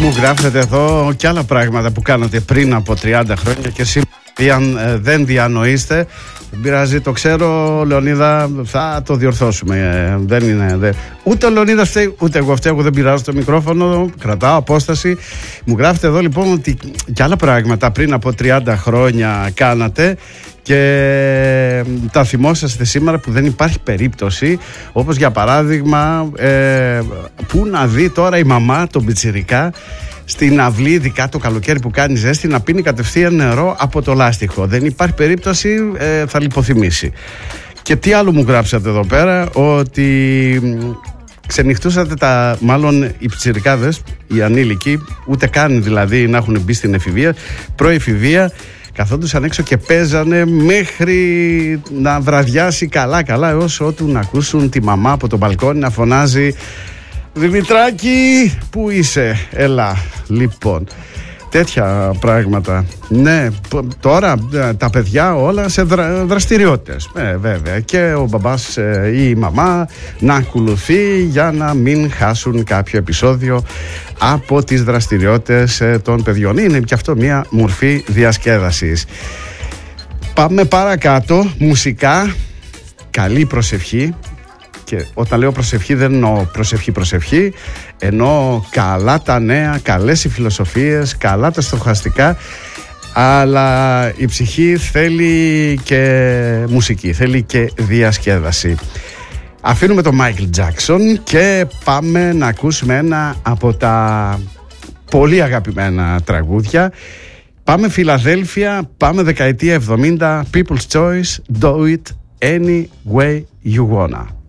Μου γράφετε εδώ και άλλα πράγματα που κάνατε πριν από 30 χρόνια και σήμερα δεν διανοείστε. Δεν πειράζει, το ξέρω, Λεωνίδα, θα το διορθώσουμε. Δεν είναι. Ούτε ο Λεωνίδας φταίει, ούτε εγώ φταίω. Δεν πειράζω το μικρόφωνο, κρατάω απόσταση. Μου γράφετε εδώ λοιπόν ότι και άλλα πράγματα πριν από 30 χρόνια κάνατε και τα θυμόσαστε σήμερα που δεν υπάρχει περίπτωση, όπως για παράδειγμα που να δει τώρα η μαμά τον πιτσιρικά στην αυλή, ειδικά το καλοκαίρι που κάνει ζέστη, να πίνει κατευθείαν νερό από το λάστιχο. Δεν υπάρχει περίπτωση, θα λιποθυμήσει. Και τι άλλο μου γράψατε εδώ πέρα, ότι ξενυχτούσατε μάλλον οι πιτσιρικάδες, οι ανήλικοι, ούτε καν δηλαδή να έχουν μπει στην εφηβεία, προεφηβεία, καθόντουσαν έξω και παίζανε μέχρι να βραδιάσει καλά έως ότου να ακούσουν τη μαμά από το μπαλκόνι να φωνάζει «Δημητράκη, πού είσαι, έλα». Λοιπόν, τέτοια πράγματα. Ναι, τώρα τα παιδιά όλα σε δραστηριότητες. Βέβαια, και ο μπαμπάς ή η μαμά να ακολουθεί για να μην χάσουν κάποιο επεισόδιο από τις δραστηριότητες των παιδιών. Είναι και αυτό μια μορφή διασκέδασης. Πάμε παρακάτω, μουσικά, καλή προσευχή. Και όταν λέω προσευχή δεν εννοώ προσευχή, εννοώ καλά τα νέα, καλές οι φιλοσοφίες, καλά τα στοχαστικά, αλλά η ψυχή θέλει και μουσική, θέλει και διασκέδαση. Αφήνουμε το Michael Jackson και πάμε να ακούσουμε ένα από τα πολύ αγαπημένα τραγούδια. Πάμε Φιλαδέλφια, πάμε δεκαετία 70, People's Choice, Do It Any Way You Wanna.